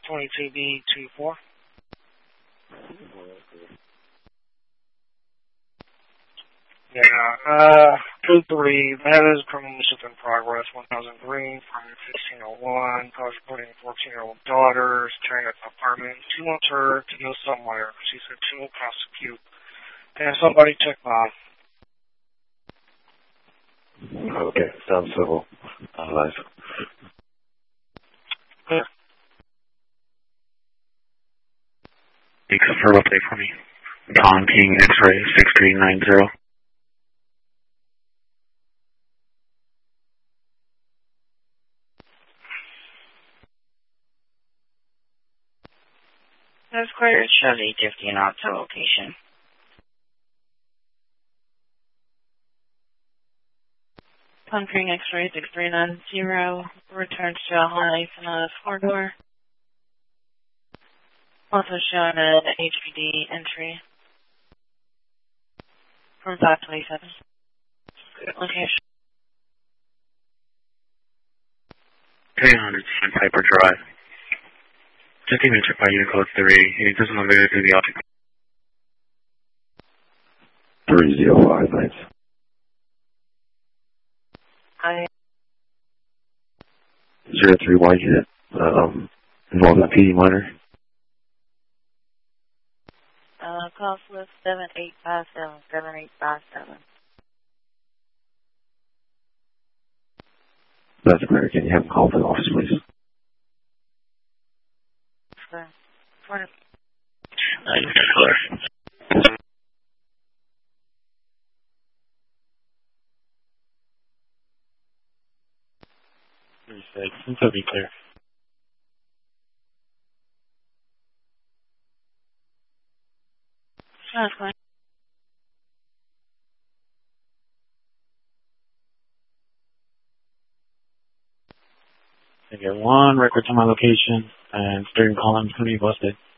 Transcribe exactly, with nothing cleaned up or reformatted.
twenty-two B two four. Yeah, uh, two three, that is criminal mischief in progress, one thousand three, from sixteen oh one, transporting fourteen-year-old daughters, tearing up the apartment. She wants her to go somewhere. She said she will prosecute. And somebody took off. Okay, sounds civil. Uh, live. Good. You confirm update for me. Don King X-ray six three nine zero. That's clear. It shows eight fifty out to location. Conquering X-ray six three nine zero. Returns to a high Sonata corridor. Also showing an H P D entry from five twenty-seven. Location. three hundred Piper Drive. Just give me a check by unit code three. Any personal video through the object. three zero five, thanks. Hi. zero three Y unit, um, involved in P D monitor. Uh, cost list seven eight five seven, seven eight five seven. That's correct. Can you have them call for the office, please? Sure. For Uh, you're clear. thirty-six. Seems to be clear. That's fine. I get one record to my location, and steering column is going to be busted.